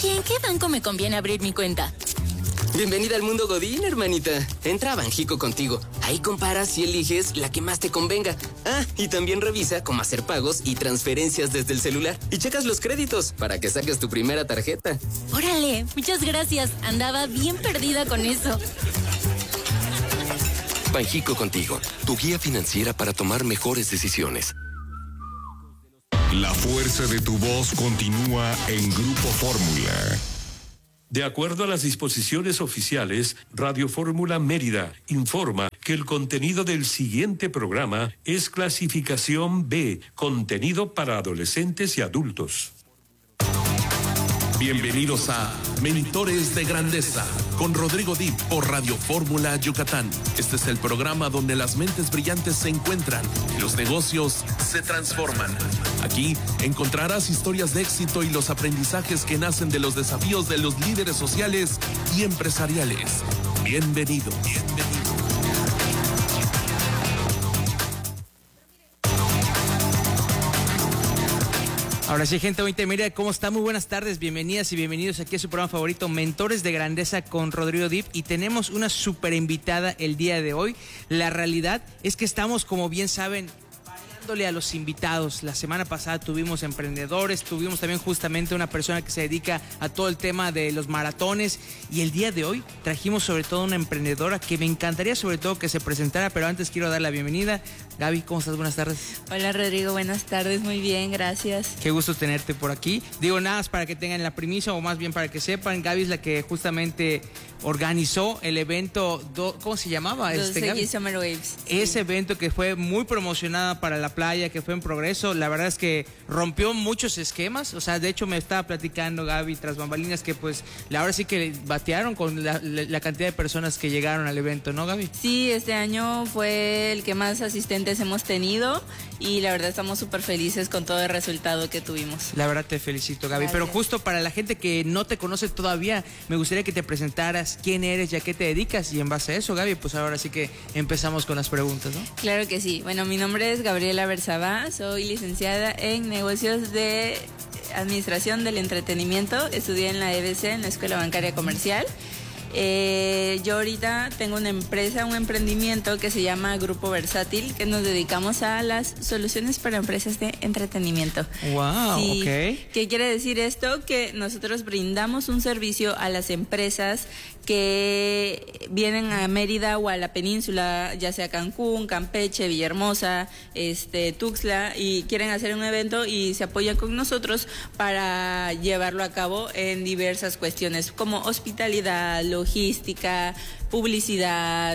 Oye, ¿en qué banco me conviene abrir mi cuenta? Bienvenida al mundo Godín, hermanita. Entra a Banjico Contigo. Ahí comparas y eliges la que más te convenga. Ah, y también revisa cómo hacer pagos y transferencias desde el celular. Y checas los créditos para que saques tu primera tarjeta. Órale, muchas gracias. Andaba bien perdida con eso. Banjico Contigo, tu guía financiera para tomar mejores decisiones. La fuerza de tu voz continúa en Grupo Fórmula. De acuerdo a las disposiciones oficiales, Radio Fórmula Mérida informa que el contenido del siguiente programa es clasificación B, contenido para adolescentes y adultos. Bienvenidos a Mentores de Grandeza con Rodrigo Dip por Radio Fórmula Yucatán. Este es el programa donde las mentes brillantes se encuentran y los negocios se transforman. Aquí encontrarás historias de éxito y los aprendizajes que nacen de los desafíos de los líderes sociales y empresariales. Bienvenido. Ahora sí, gente bonita, mira cómo está. Muy buenas tardes, bienvenidas y bienvenidos aquí a su programa favorito, Mentores de Grandeza con Rodrigo Dip. Y tenemos una súper invitada el día de hoy. La realidad es que estamos, como bien saben, variándole a los invitados. La semana pasada tuvimos emprendedores, tuvimos también justamente una persona que se dedica a todo el tema de los maratones. Y el día de hoy trajimos sobre todo una emprendedora que me encantaría sobre todo que se presentara, pero antes quiero dar la bienvenida. Gaby, ¿cómo estás? Buenas tardes. Hola Rodrigo, buenas tardes, muy bien, gracias. Qué gusto tenerte por aquí. Digo, nada más para que tengan la primicia o más bien para que sepan, Gaby es la que justamente organizó el evento, ¿cómo se llamaba? 2X Summer Waves. Ese evento que fue muy promocionado para la playa, que fue en progreso, la verdad es que rompió muchos esquemas, o sea, de hecho me estaba platicando Gaby tras bambalinas que pues ahora sí que batearon con la cantidad de personas que llegaron al evento, ¿no, Gaby? Sí, este año fue el que más asistentes hemos tenido y la verdad estamos súper felices con todo el resultado que tuvimos. La verdad te felicito, Gaby. Gracias. Pero justo para la gente que no te conoce todavía, me gustaría que te presentaras quién eres y a qué te dedicas, y en base a eso, Gaby, pues ahora sí que empezamos con las preguntas, ¿no? Claro que sí. Bueno, mi nombre es Gabriela Bersabá, soy licenciada en negocios de administración del entretenimiento, estudié en la EBC, en la Escuela Bancaria Comercial. Yo ahorita tengo una empresa, un emprendimiento que se llama Grupo Versátil, que nos dedicamos a las soluciones para empresas de entretenimiento. Wow, sí, ok. ¿Qué quiere decir esto? Que nosotros brindamos un servicio a las empresas que vienen a Mérida o a la península, ya sea Cancún, Campeche, Villahermosa, Tuxtla, y quieren hacer un evento y se apoyan con nosotros para llevarlo a cabo en diversas cuestiones como hospitalidad, logística, publicidad,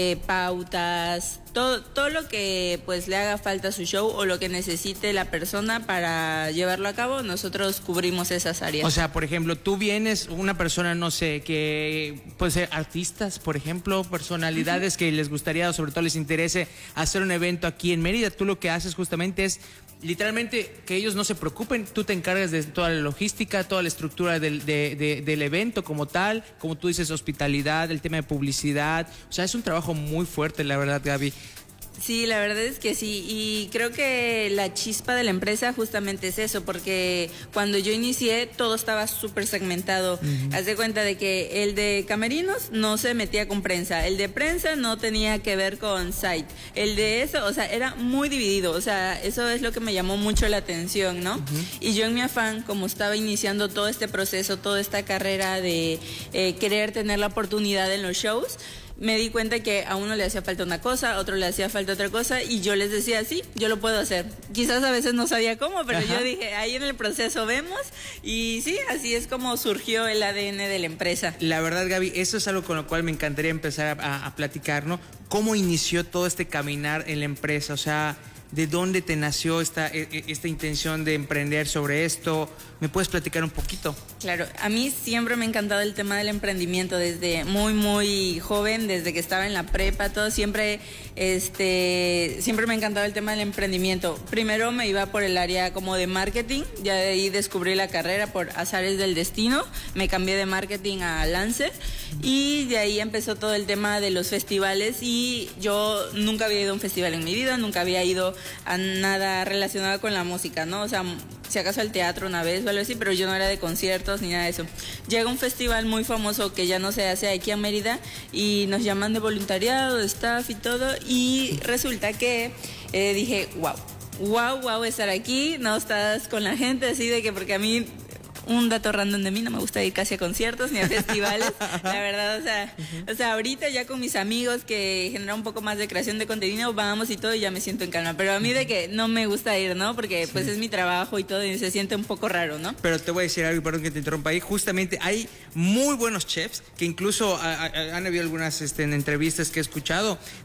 pautas, todo lo que pues le haga falta a su show o lo que necesite la persona para llevarlo a cabo, nosotros cubrimos esas áreas. O sea, por ejemplo, tú vienes, una persona, no sé, que puede ser artistas, por ejemplo, personalidades que les gustaría o sobre todo les interese hacer un evento aquí en Mérida. Tú lo que haces justamente es literalmente que ellos no se preocupen, tú te encargas de toda la logística, toda la estructura del evento como tal, como tú dices, hospitalidad, el tema de publicidad. O sea, es un trabajo muy fuerte, la verdad, Gaby. Sí, la verdad es que sí, y creo que la chispa de la empresa justamente es eso, porque cuando yo inicié todo estaba súper segmentado. Haz de cuenta de que el de camerinos no se metía con prensa, el de prensa no tenía que ver con site, el de eso, o sea, era muy dividido, o sea, eso es lo que me llamó mucho la atención, ¿no? Y yo en mi afán, como estaba iniciando todo este proceso, toda esta carrera de querer tener la oportunidad en los shows, me di cuenta que a uno le hacía falta una cosa, a otro le hacía falta otra cosa, y yo les decía, sí, yo lo puedo hacer. Quizás a veces no sabía cómo, pero yo dije, ahí en el proceso vemos, y sí, así es como surgió el ADN de la empresa. La verdad, Gaby, eso es algo con lo cual me encantaría empezar a platicar, ¿no? ¿Cómo inició todo este caminar en la empresa? O sea, ¿de dónde te nació esta intención de emprender sobre esto? ¿Me puedes platicar un poquito? Claro, a mí siempre me ha encantado el tema del emprendimiento desde muy, muy joven, desde que estaba en la prepa, todo siempre me ha encantado el tema del emprendimiento. Primero me iba por el área como de marketing, ya de ahí descubrí la carrera por azares del destino, me cambié de marketing a Lance y de ahí empezó todo el tema de los festivales y yo nunca había ido a un festival en mi vida, nunca había ido a nada relacionado con la música, ¿no? O sea, si acaso al teatro una vez o algo así, pero yo no era de conciertos ni nada de eso. Llega un festival muy famoso que ya no se hace aquí a Mérida y nos llaman de voluntariado, de staff y todo, y resulta que dije, wow, estar aquí, no estás con la gente, así de que, porque a mí, un dato random de mí, no me gusta ir casi a conciertos ni a festivales, la verdad, o sea, ahorita ya con mis amigos que generan un poco más de creación de contenido, vamos y todo, y ya me siento en calma, pero a mí de que no me gusta ir, ¿no? Porque pues es mi trabajo y todo, y se siente un poco raro, ¿no? Pero te voy a decir algo, perdón que te interrumpa ahí, justamente hay muy buenos chefs, que incluso han habido algunas entrevistas que he escuchado,